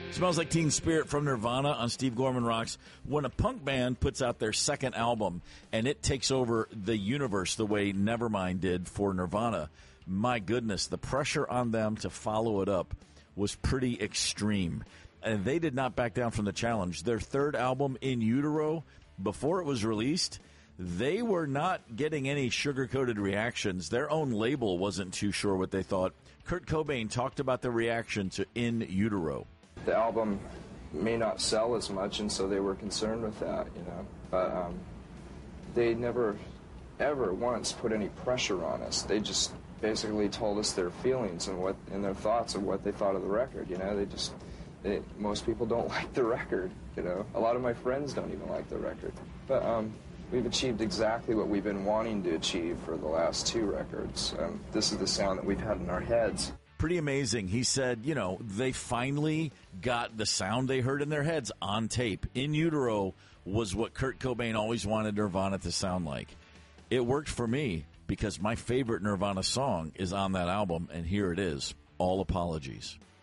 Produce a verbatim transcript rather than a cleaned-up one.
Smells Like Teen Spirit from Nirvana on Steve Gorman Rocks. When a punk band puts out their second album and it takes over the universe the way Nevermind did for Nirvana, my goodness, the pressure on them to follow it up was pretty extreme. And they did not back down from the challenge. Their third album, In Utero, before it was released, they were not getting any sugar-coated reactions. Their own label wasn't too sure what they thought. Kurt Cobain talked about the reaction to In Utero. The album may not sell as much, and so they were concerned with that, you know. But um, they never, ever once put any pressure on us. They just basically told us their feelings and what and their thoughts of what they thought of the record, you know. They just, they, most people don't like the record, you know. A lot of my friends don't even like the record. But um, we've achieved exactly what we've been wanting to achieve for the last two records. Um, this is the sound that we've had in our heads. Pretty amazing. He said, you know, they finally got the sound they heard in their heads on tape. In Utero was what Kurt Cobain always wanted Nirvana to sound like. It worked for me because my favorite Nirvana song is on that album, and here it is, All Apologies.